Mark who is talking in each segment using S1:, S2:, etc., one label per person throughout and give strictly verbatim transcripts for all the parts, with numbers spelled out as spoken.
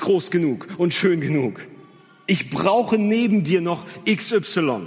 S1: groß genug und schön genug. Ich brauche neben dir noch X Y.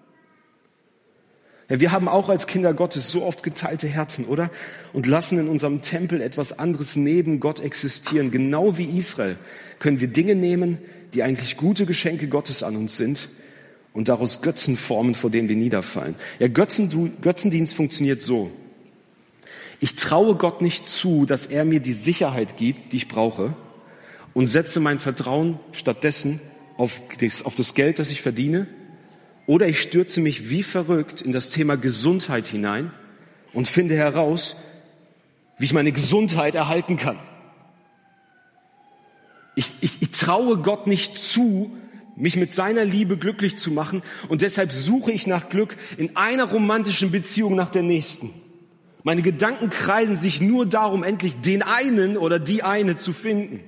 S1: Ja, wir haben auch als Kinder Gottes so oft geteilte Herzen, oder? Und lassen in unserem Tempel etwas anderes neben Gott existieren. Genau wie Israel können wir Dinge nehmen, die eigentlich gute Geschenke Gottes an uns sind und daraus Götzen formen, vor denen wir niederfallen. Ja, Götzen, Götzendienst funktioniert so. Ich traue Gott nicht zu, dass er mir die Sicherheit gibt, die ich brauche, und setze mein Vertrauen stattdessen auf das, auf das Geld, das ich verdiene. Oder ich stürze mich wie verrückt in das Thema Gesundheit hinein und finde heraus, wie ich meine Gesundheit erhalten kann. Ich, ich, ich traue Gott nicht zu, mich mit seiner Liebe glücklich zu machen, und deshalb suche ich nach Glück in einer romantischen Beziehung nach der nächsten. Meine Gedanken kreisen sich nur darum, endlich den einen oder die eine zu finden.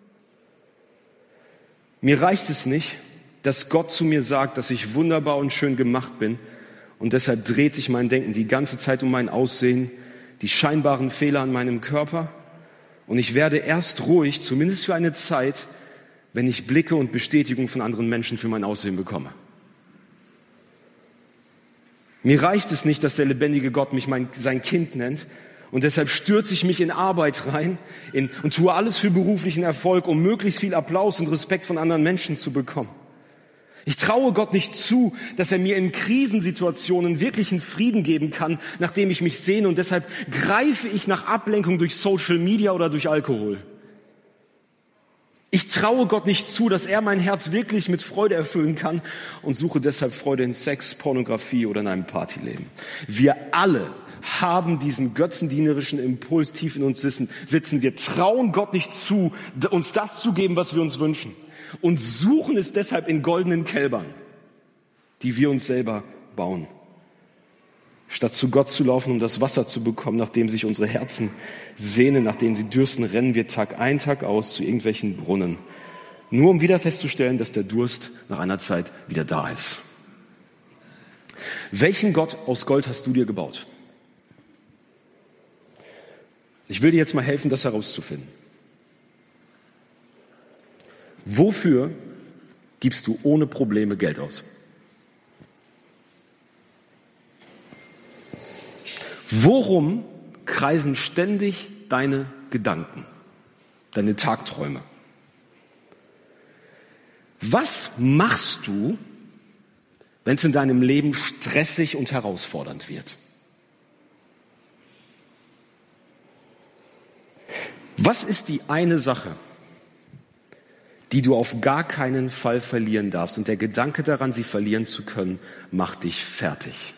S1: Mir reicht es nicht, dass Gott zu mir sagt, dass ich wunderbar und schön gemacht bin, und deshalb dreht sich mein Denken die ganze Zeit um mein Aussehen, die scheinbaren Fehler an meinem Körper, und ich werde erst ruhig, zumindest für eine Zeit, wenn ich Blicke und Bestätigung von anderen Menschen für mein Aussehen bekomme. Mir reicht es nicht, dass der lebendige Gott mich mein, sein Kind nennt, und deshalb stürze ich mich in Arbeit rein in, und tue alles für beruflichen Erfolg, um möglichst viel Applaus und Respekt von anderen Menschen zu bekommen. Ich traue Gott nicht zu, dass er mir in Krisensituationen wirklichen Frieden geben kann, nachdem ich mich sehne, und deshalb greife ich nach Ablenkung durch Social Media oder durch Alkohol. Ich traue Gott nicht zu, dass er mein Herz wirklich mit Freude erfüllen kann, und suche deshalb Freude in Sex, Pornografie oder in einem Partyleben. Wir alle haben diesen götzendienerischen Impuls tief in uns sitzen. Wir trauen Gott nicht zu, uns das zu geben, was wir uns wünschen, und suchen es deshalb in goldenen Kälbern, die wir uns selber bauen. Statt zu Gott zu laufen, um das Wasser zu bekommen, nach dem sich unsere Herzen sehnen, nach dem sie dürsten, rennen wir Tag ein, Tag aus zu irgendwelchen Brunnen, nur um wieder festzustellen, dass der Durst nach einer Zeit wieder da ist. Welchen Gott aus Gold hast du dir gebaut? Ich will dir jetzt mal helfen, das herauszufinden. Wofür gibst du ohne Probleme Geld aus? Worum kreisen ständig deine Gedanken, deine Tagträume? Was machst du, wenn es in deinem Leben stressig und herausfordernd wird? Was ist die eine Sache, die du auf gar keinen Fall verlieren darfst? Und der Gedanke daran, sie verlieren zu können, macht dich fertig.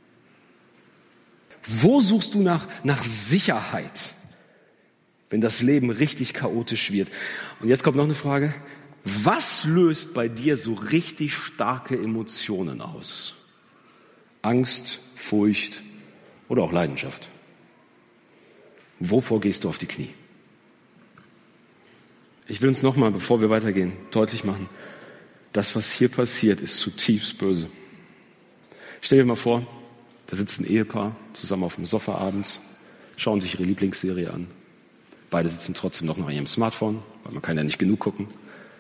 S1: Wo suchst du nach, nach Sicherheit, wenn das Leben richtig chaotisch wird? Und jetzt kommt noch eine Frage. Was löst bei dir so richtig starke Emotionen aus? Angst, Furcht oder auch Leidenschaft? Wovor gehst du auf die Knie? Ich will uns nochmal, bevor wir weitergehen, deutlich machen, das, was hier passiert, ist zutiefst böse. Stell dir mal vor, da sitzt ein Ehepaar zusammen auf dem Sofa abends, schauen sich ihre Lieblingsserie an. Beide sitzen trotzdem noch nach ihrem Smartphone, weil man kann ja nicht genug gucken.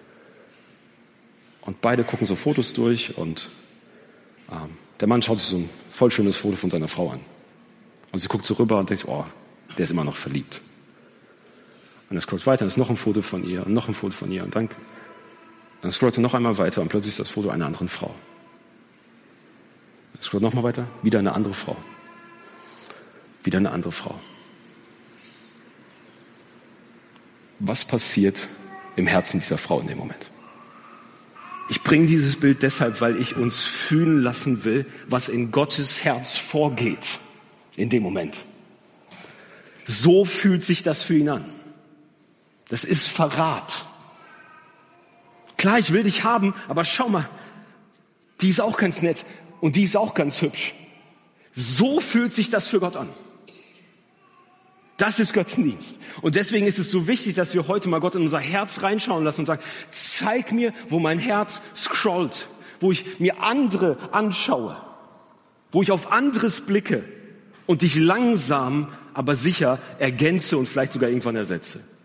S1: Und beide gucken so Fotos durch, und ähm, der Mann schaut sich so ein voll schönes Foto von seiner Frau an. Und sie guckt so rüber und denkt, oh, der ist immer noch verliebt. Und es guckt weiter, und es ist noch ein Foto von ihr und noch ein Foto von ihr. Und dann, dann scrollt er noch einmal weiter, und plötzlich ist das Foto einer anderen Frau. Es scrollt noch mal weiter, wieder eine andere Frau. Wieder eine andere Frau. Was passiert im Herzen dieser Frau in dem Moment? Ich bringe dieses Bild deshalb, weil ich uns fühlen lassen will, was in Gottes Herz vorgeht in dem Moment. So fühlt sich das für ihn an. Das ist Verrat. Klar, ich will dich haben, aber schau mal, die ist auch ganz nett und die ist auch ganz hübsch. So fühlt sich das für Gott an. Das ist Götzendienst. Und deswegen ist es so wichtig, dass wir heute mal Gott in unser Herz reinschauen lassen und sagen, zeig mir, wo mein Herz scrollt, wo ich mir andere anschaue, wo ich auf anderes blicke und dich langsam, aber sicher ergänze und vielleicht sogar irgendwann ersetze.